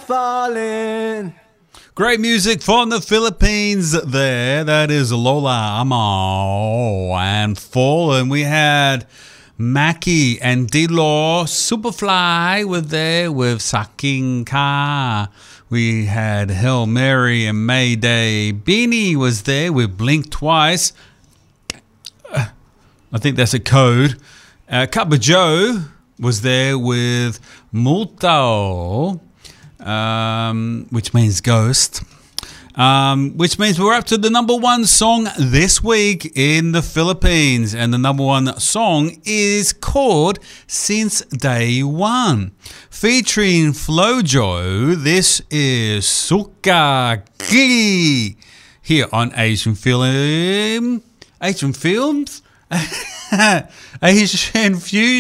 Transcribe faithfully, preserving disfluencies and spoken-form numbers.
falling. Great music from the Philippines there. That is Lola Amo and Fallen. We had Mackie and D-Law, Superfly were there with Saking Ka. We had Hail Mary and Mayday. Beanie was there with Blink Twice. I think that's a code. Uh, Cuppa Joe was there with Multo, um, which means ghost. Um, which means we're up to the number one song this week in the Philippines. And the number one song is called Since Day One. Featuring Flojo, this is Suka Ki here on Asian Film. Asian Films? Asian Fusion.